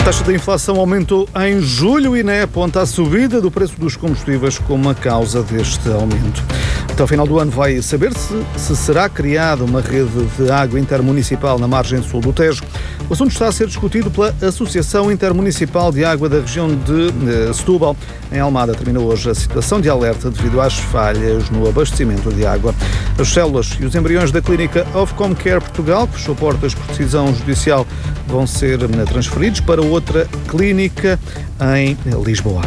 taxa de inflação aumentou em julho e INE aponta a subida do preço dos combustíveis como a causa deste aumento. Até ao final do ano vai saber se será criada uma rede de água intermunicipal na margem sul do Tejo. O assunto está a ser discutido pela Associação Intermunicipal de Água da região de Setúbal. Em Almada terminou hoje a situação de alerta devido às falhas no abastecimento de água. As células e os embriões da clínica Ofcom Care Portugal, que fechou portas por decisão judicial, vão ser transferidos para outra clínica em Lisboa.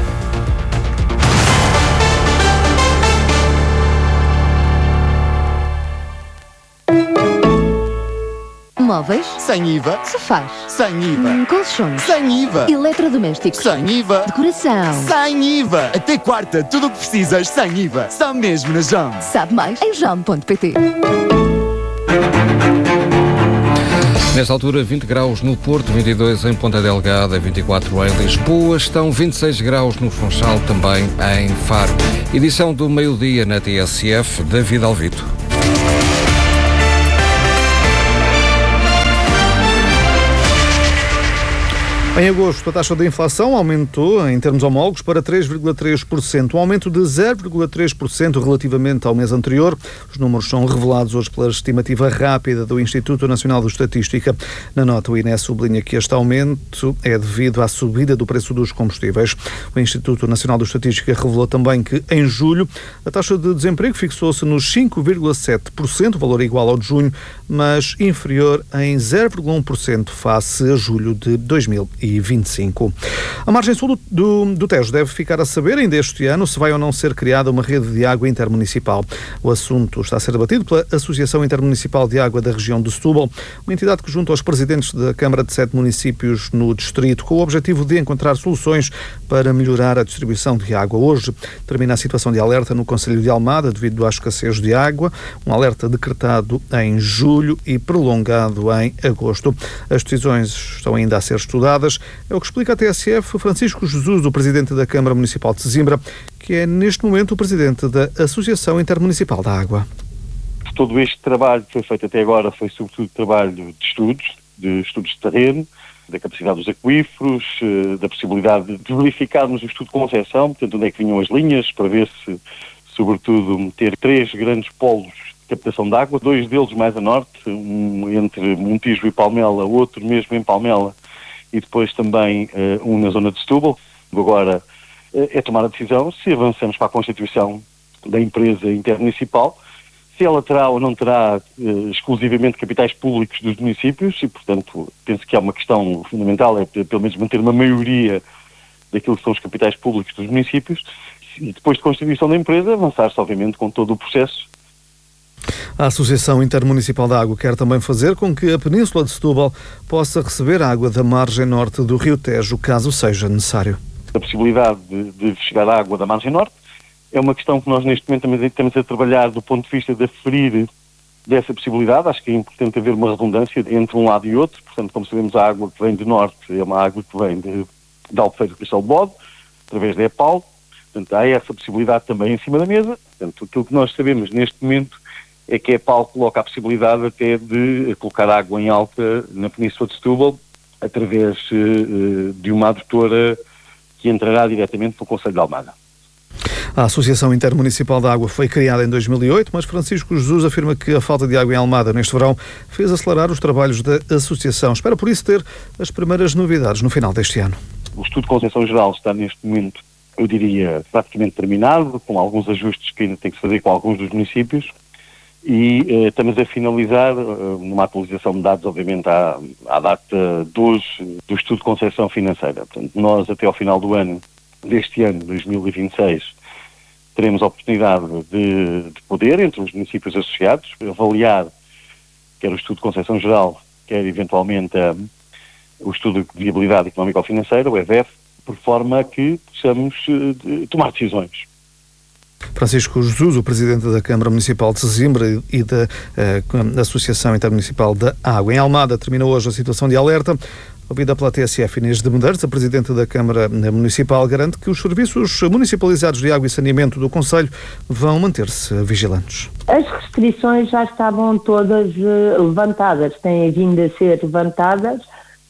Móveis? Sem IVA. Sofás? Sem IVA. Colchões? Sem IVA. Eletrodomésticos? Sem IVA. Decoração? Sem IVA. Até quarta, tudo o que precisas sem IVA. Só mesmo na JOM. Sabe mais em JOM.pt. Nesta altura, 20 graus no Porto, 22 em Ponta Delgada, 24 em Lisboa, estão 26 graus no Funchal, também em Faro. Edição do meio-dia na TSF, David Alvito. Em agosto, a taxa de inflação aumentou, em termos homólogos, para 3,3%, um aumento de 0,3% relativamente ao mês anterior. Os números são revelados hoje pela estimativa rápida do Instituto Nacional de Estatística. Na nota, o INE sublinha que este aumento é devido à subida do preço dos combustíveis. O Instituto Nacional de Estatística revelou também que, em julho, a taxa de desemprego fixou-se nos 5,7%, valor igual ao de junho, mas inferior em 0,1% face a julho de 2025. A margem sul do Tejo deve ficar a saber ainda este ano se vai ou não ser criada uma rede de água intermunicipal. O assunto está a ser debatido pela Associação Intermunicipal de Água da região de Setúbal, uma entidade que junta os presidentes da Câmara de 7 municípios no distrito, com o objetivo de encontrar soluções para melhorar a distribuição de água. Hoje termina a situação de alerta no Concelho de Almada devido à escassez de água, um alerta decretado em julho e prolongado em agosto. As decisões estão ainda a ser estudadas. É o que explica a TSF Francisco Jesus, o presidente da Câmara Municipal de Sesimbra, que é neste momento o presidente da Associação Intermunicipal da Água. Todo este trabalho que foi feito até agora foi sobretudo trabalho de estudos de terreno, da capacidade dos aquíferos, da possibilidade de verificarmos o estudo de concepção, portanto onde é que vinham as linhas, para ver se, sobretudo, ter 3 grandes polos de captação de água, 2 deles mais a norte, um entre Montijo e Palmela, outro mesmo em Palmela, e depois também um na zona de Setúbal. Agora é tomar a decisão se avançamos para a constituição da empresa intermunicipal, se ela terá ou não terá exclusivamente capitais públicos dos municípios, e portanto penso que há uma questão fundamental, é pelo menos manter uma maioria daquilo que são os capitais públicos dos municípios, e depois de constituição da empresa avançar-se obviamente com todo o processo. A Associação Intermunicipal da Água quer também fazer com que a Península de Setúbal possa receber água da margem norte do Rio Tejo, caso seja necessário. A possibilidade de chegar à água da margem norte é uma questão que nós neste momento também estamos a trabalhar do ponto de vista de aferir dessa possibilidade. Acho que é importante haver uma redundância entre um lado e outro. Portanto, como sabemos, a água que vem do norte é uma água que vem de Albufeira de Castelo de Bode, através da EPAL. Portanto, há essa possibilidade também em cima da mesa. Portanto, aquilo que nós sabemos neste momento é que a EPAL coloca a possibilidade até de colocar água em alta na Península de Setúbal através de uma adutora que entrará diretamente no Concelho de Almada. A Associação Intermunicipal da Água foi criada em 2008, mas Francisco Jesus afirma que a falta de água em Almada neste verão fez acelerar os trabalhos da associação. Espera por isso ter as primeiras novidades no final deste ano. O estudo de concepção geral está neste momento, eu diria, praticamente terminado, com alguns ajustes que ainda tem que se fazer com alguns dos municípios. E estamos a finalizar numa atualização de dados, obviamente, à data do estudo de concepção financeira. Portanto, nós, até ao final do ano, deste ano, 2026, teremos a oportunidade de poder, entre os municípios associados, avaliar quer o estudo de concepção geral, quer, eventualmente, o estudo de viabilidade económico-financeira, o EVEF, por forma a que possamos tomar decisões. Francisco Jesus, o presidente da Câmara Municipal de Sesimbra e da Associação Intermunicipal da Água. Em Almada terminou hoje a situação de alerta. Ouvida pela TSF, Inês de Medeiros, a presidente da Câmara Municipal, garante que os serviços municipalizados de água e saneamento do concelho vão manter-se vigilantes. As restrições já estavam todas levantadas, têm vindo a ser levantadas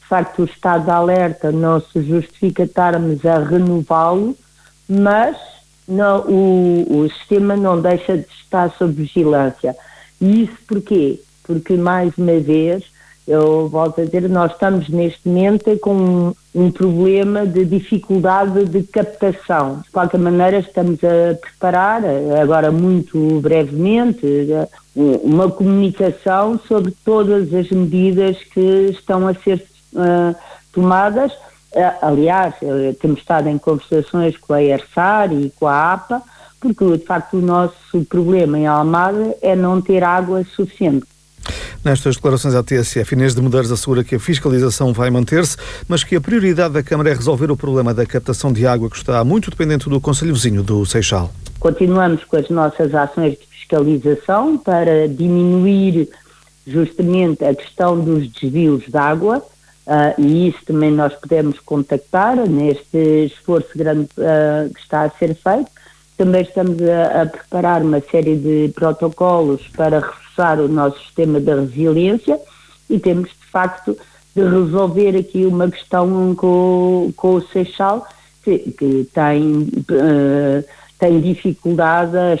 de facto o estado de alerta não se justifica estarmos a renová-lo, mas não, o sistema não deixa de estar sob vigilância. E isso porquê? Porque, mais uma vez, eu volto a dizer, nós estamos neste momento com um problema de dificuldade de captação. De qualquer maneira, estamos a preparar, agora muito brevemente, uma comunicação sobre todas as medidas que estão a ser tomadas. Aliás, temos estado em conversações com a ERSAR e com a APA, porque, de facto, o nosso problema em Almada é não ter água suficiente. Nestas declarações à TSF, Inês de Medeiros assegura que a fiscalização vai manter-se, mas que a prioridade da Câmara é resolver o problema da captação de água, que está muito dependente do concelho vizinho do Seixal. Continuamos com as nossas ações de fiscalização para diminuir justamente a questão dos desvios de água, e isso também nós podemos contactar neste esforço grande que está a ser feito. Também estamos a preparar uma série de protocolos para reforçar o nosso sistema de resiliência e temos, de facto, de resolver aqui uma questão com o Seixal, que tem dificuldade a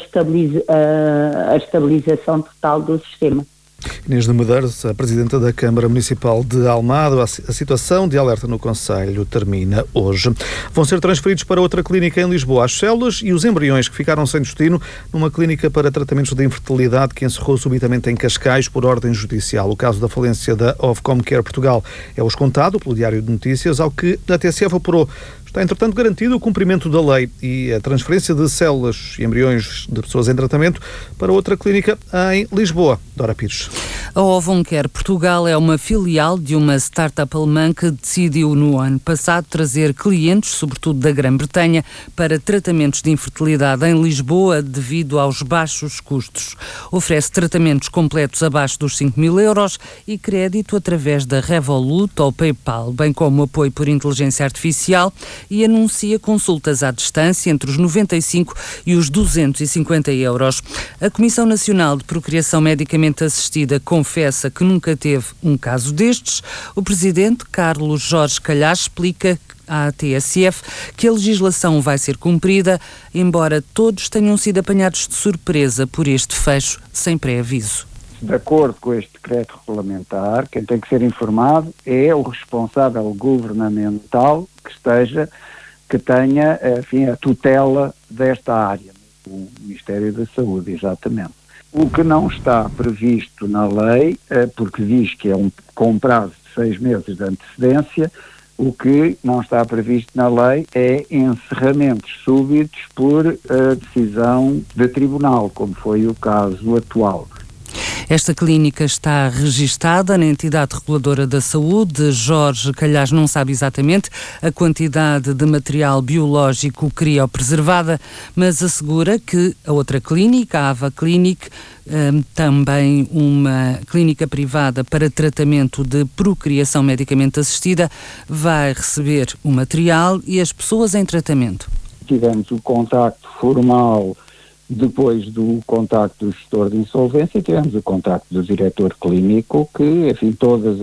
estabilização total do sistema. Inês de Medeiros, a Presidenta da Câmara Municipal de Almada. A situação de alerta no concelho termina hoje. Vão ser transferidos para outra clínica em Lisboa as células e os embriões que ficaram sem destino numa clínica para tratamentos de infertilidade que encerrou subitamente em Cascais por ordem judicial. O caso da falência da Ofcom Care Portugal é hoje contado pelo Diário de Notícias, ao que a TSF apurou. Está, entretanto, garantido o cumprimento da lei e a transferência de células e embriões de pessoas em tratamento para outra clínica em Lisboa. Dora Pires. A Ofcom Care Portugal é uma filial de uma startup alemã que decidiu no ano passado trazer clientes, sobretudo da Grã-Bretanha, para tratamentos de infertilidade em Lisboa devido aos baixos custos. Oferece tratamentos completos abaixo dos 5.000 euros e crédito através da Revolut ou PayPal, bem como apoio por inteligência artificial, e anuncia consultas à distância entre os 95 e os 250 euros. A Comissão Nacional de Procriação Medicamente Assistida confessa que nunca teve um caso destes. O presidente, Carlos Jorge Calhas, explica à TSF que a legislação vai ser cumprida, embora todos tenham sido apanhados de surpresa por este fecho sem pré-aviso. De acordo com este decreto regulamentar, quem tem que ser informado é o responsável governamental que tenha, enfim, a tutela desta área, o Ministério da Saúde, exatamente. O que não está previsto na lei, porque diz que é com prazo de 6 meses de antecedência, o que não está previsto na lei é encerramentos súbitos por decisão de tribunal, como foi o caso atual. Esta clínica está registada na entidade reguladora da saúde. Jorge Calhas não sabe exatamente a quantidade de material biológico criopreservada, mas assegura que a outra clínica, a Ava Clinic, também uma clínica privada para tratamento de procriação medicamente assistida, vai receber o material e as pessoas em tratamento. Tivemos o contacto formal. Depois do contacto do gestor de insolvência, tivemos o contacto do diretor clínico, que, enfim, todas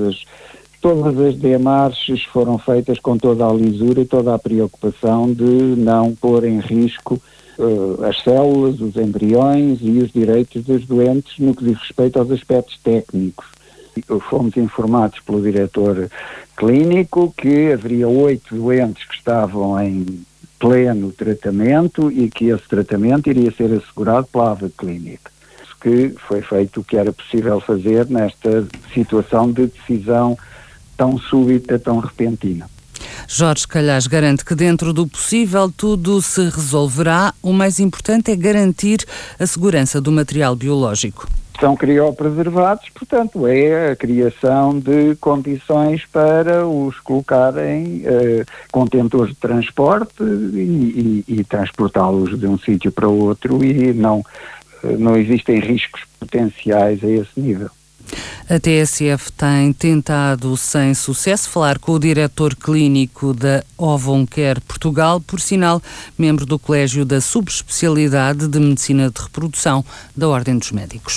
as demarches foram feitas com toda a lisura e toda a preocupação de não pôr em risco as células, os embriões e os direitos dos doentes no que diz respeito aos aspectos técnicos. Fomos informados pelo diretor clínico que haveria 8 doentes que estavam em pleno tratamento e que esse tratamento iria ser assegurado pela Ava Clinic. Que foi feito o que era possível fazer nesta situação de decisão tão súbita, tão repentina. Jorge Calhas garante que dentro do possível tudo se resolverá. O mais importante é garantir a segurança do material biológico. São criopreservados, portanto, é a criação de condições para os colocarem contentores de transporte e transportá-los de um sítio para outro e não existem riscos potenciais a esse nível. A TSF tem tentado, sem sucesso, falar com o diretor clínico da Ofcom Care Portugal, por sinal, membro do Colégio da Subespecialidade de Medicina de Reprodução da Ordem dos Médicos.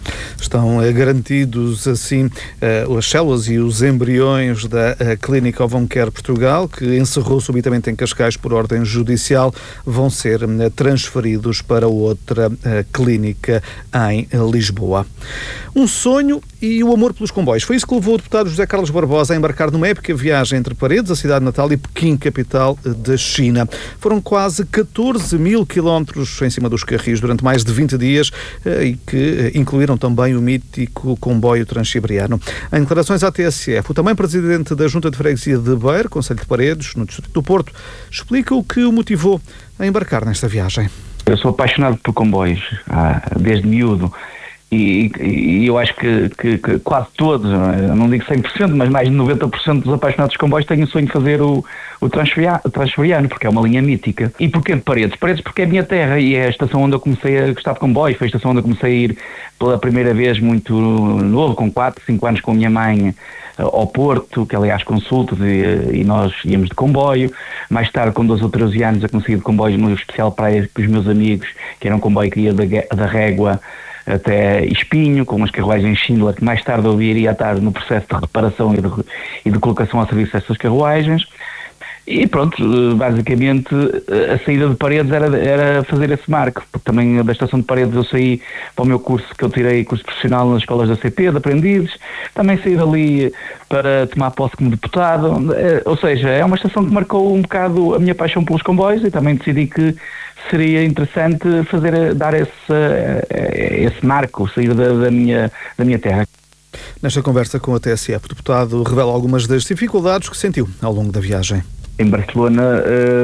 Estão garantidos assim as células e os embriões da Clínica Ovoncare Portugal, que encerrou subitamente em Cascais por ordem judicial, vão ser transferidos para outra clínica em Lisboa. Um sonho e o amor pelos comboios. Foi isso que levou o deputado José Carlos Barbosa a embarcar numa épica viagem entre Paredes, a cidade natal, e Pequim, capital da China. Foram quase 14 mil quilómetros em cima dos carris durante mais de 20 dias e que incluíram também o mítico comboio transiberiano. Em declarações à TSF, o também presidente da Junta de Freguesia de Beira, Concelho de Paredes, no distrito do Porto, explica o que o motivou a embarcar nesta viagem. Eu sou apaixonado por comboios, desde miúdo. E eu acho que quase todos, não digo 100%, mas mais de 90% dos apaixonados de comboios têm o sonho de fazer o transiberiano, porque é uma linha mítica. E porquê Paredes? Paredes porque é a minha terra e é a estação onde eu comecei a gostar de comboios. Foi a estação onde eu comecei a ir pela primeira vez muito novo, com 4, 5 anos, com a minha mãe ao Porto, que aliás consulta, e nós íamos de comboio. Mais tarde, com 12 ou 13 anos, eu comecei de comboio no especial praia com os meus amigos, que era um comboio que ia da Régua até Espinho, com umas carruagens Schindler, que mais tarde eu iria estar no processo de reparação e de colocação ao serviço dessas carruagens. E pronto, basicamente a saída de Paredes era fazer esse marco, porque também da estação de Paredes eu saí para o meu curso, que eu tirei curso profissional nas escolas da CP, de aprendizes, também saí dali para tomar posse como deputado, ou seja, é uma estação que marcou um bocado a minha paixão pelos comboios e também decidi que seria interessante dar esse marco, sair da minha terra. Nesta conversa com a TSF, o deputado revela algumas das dificuldades que sentiu ao longo da viagem. Em Barcelona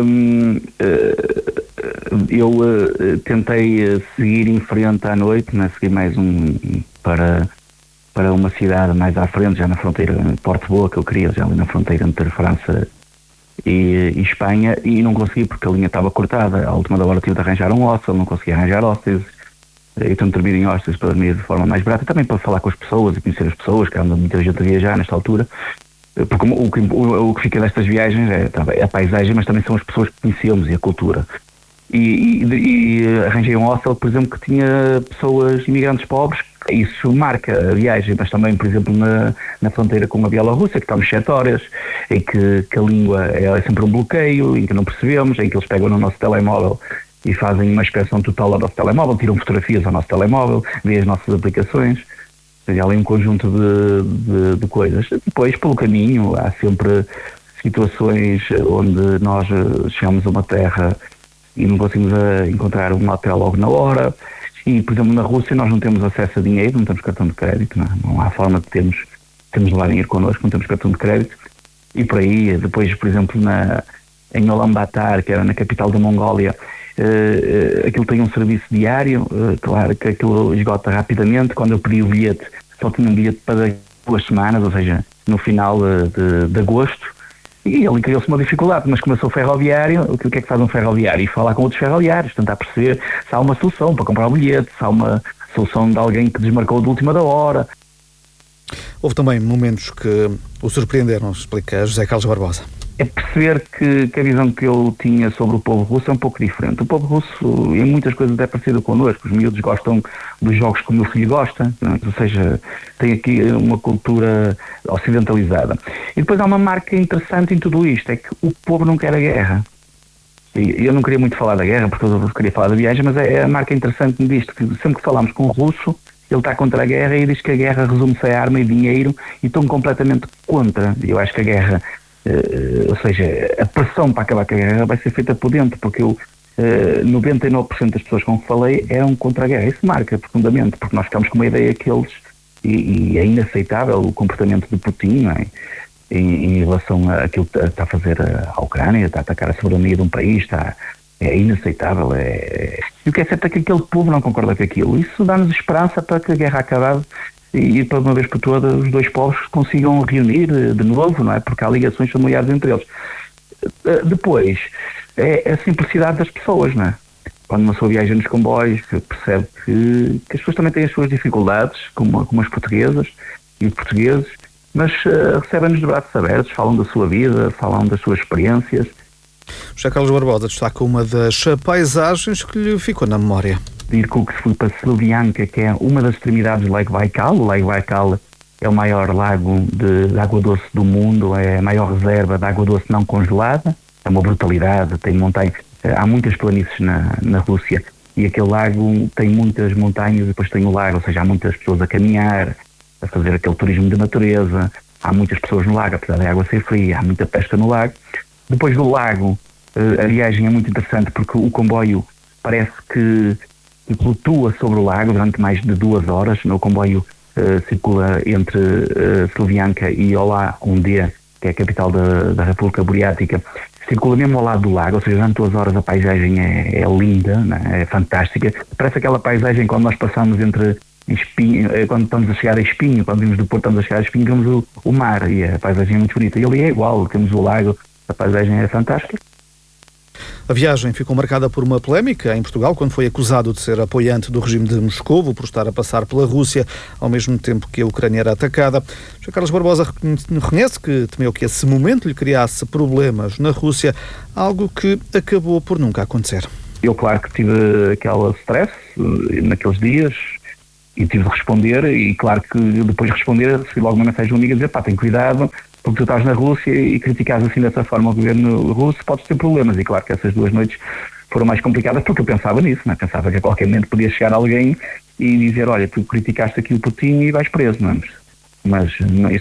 eu tentei seguir em frente à noite, né? Segui mais para uma cidade mais à frente, já na fronteira, Porto Boa, que eu queria, já ali na fronteira entre França e Espanha, e não consegui porque a linha estava cortada. À última hora tive de arranjar um hostel, não consegui arranjar hostels. Eu tenho dormido em hostels para dormir de forma mais barata, também para falar com as pessoas e conhecer as pessoas, que anda muita gente a viajar nesta altura. Porque o que fica destas viagens é a paisagem, mas também são as pessoas que conhecemos e a cultura. E arranjei um hostel, por exemplo, que tinha pessoas, imigrantes pobres. Isso marca a viagem, mas também, por exemplo, na fronteira com a Bielorrússia, que estamos 7 horas, em que a língua é sempre um bloqueio, em que não percebemos, em que eles pegam no nosso telemóvel e fazem uma inspeção total ao nosso telemóvel, tiram fotografias ao nosso telemóvel, veem as nossas aplicações. Há ali um conjunto de coisas. Depois, pelo caminho, há sempre situações onde nós chegamos a uma terra e não conseguimos encontrar um hotel logo na hora. E, por exemplo, na Rússia nós não temos acesso a dinheiro, não temos cartão de crédito, não há forma de temos de levar dinheiro connosco, não temos cartão de crédito. E por aí, depois, por exemplo, em Ulaanbaatar, que era na capital da Mongólia, aquilo tem um serviço diário, claro que aquilo esgota rapidamente. Quando eu pedi o bilhete, só tinha um bilhete para 2 semanas, ou seja, no final de agosto, e ali criou-se uma dificuldade, mas começou o ferroviário. O que é que faz um ferroviário? E falar com outros ferroviários, tentar perceber se há uma solução para comprar o bilhete, se há uma solução de alguém que desmarcou de última da hora. Houve também momentos que o surpreenderam, explica José Carlos Barbosa. É perceber que a visão que eu tinha sobre o povo russo é um pouco diferente. O povo russo, em muitas coisas, é parecido connosco. Os miúdos gostam dos jogos que o meu filho gosta, ou seja, tem aqui uma cultura ocidentalizada. E depois há uma marca interessante em tudo isto, é que o povo não quer a guerra. E eu não queria muito falar da guerra, porque eu queria falar da viagem, mas é a marca interessante disto, que sempre que falamos com o russo, ele está contra a guerra e diz que a guerra resume-se a arma e dinheiro, e estão completamente contra. Eu acho que a guerra, ou seja, a pressão para acabar com a guerra vai ser feita por dentro, porque 99% das pessoas com que falei eram contra a guerra. Isso marca profundamente, porque nós ficamos com uma ideia que eles, e é inaceitável o comportamento de Putin, não é? Em relação àquilo que está a fazer a Ucrânia, está a atacar a soberania de um país, é inaceitável. E o que é certo é que aquele povo não concorda com aquilo. Isso dá-nos esperança para que a guerra acabe e para uma vez por todas os dois povos consigam reunir de novo, não é? Porque há ligações familiares entre eles. Depois, é a simplicidade das pessoas, não é? Quando uma pessoa viaja nos comboios, percebe que as pessoas também têm as suas dificuldades, como as portuguesas e os portugueses, mas recebem-nos de braços abertos, falam da sua vida, falam das suas experiências. José Carlos Barbosa destaca uma das paisagens que lhe ficou na memória. Irkutsk fui para Slavyanka, que é uma das extremidades do Lago Baikal. O Lago Baikal é o maior lago de água doce do mundo, é a maior reserva de água doce não congelada. É uma brutalidade, tem montanhas, há muitas planícies na Rússia, e aquele lago tem muitas montanhas e depois tem o lago, ou seja, há muitas pessoas a caminhar, a fazer aquele turismo de natureza, há muitas pessoas no lago, apesar da água ser fria, há muita pesca no lago. Depois do lago, a viagem é muito interessante porque o comboio parece que flutua sobre o lago durante mais de 2 horas. O comboio circula entre Slavyanka e Olá, que é a capital da República Burjática, circula mesmo ao lado do lago, ou seja, durante 2 horas a paisagem é linda, né? É fantástica. Parece aquela paisagem quando nós passamos entre Espinho, quando estamos a chegar a Espinho, quando vimos do Porto, estamos a chegar a Espinho, vemos o mar, e a paisagem é muito bonita. E ali é igual, temos o lago, a paisagem é fantástica. A viagem ficou marcada por uma polémica em Portugal, quando foi acusado de ser apoiante do regime de Moscovo por estar a passar pela Rússia, ao mesmo tempo que a Ucrânia era atacada. José Carlos Barbosa reconhece que temeu que esse momento lhe criasse problemas na Rússia, algo que acabou por nunca acontecer. Eu, claro que tive aquele stress naqueles dias e tive de responder, e claro que depois de responder recebi logo uma mensagem de um amigo a dizer: pá, tem cuidado, porque tu estás na Rússia e criticas assim dessa forma o governo russo, podes ter problemas. E claro que essas 2 noites foram mais complicadas porque eu pensava nisso, não é? Pensava que a qualquer momento podia chegar alguém e dizer: olha, tu criticaste aqui o Putin e vais preso, não é? Mas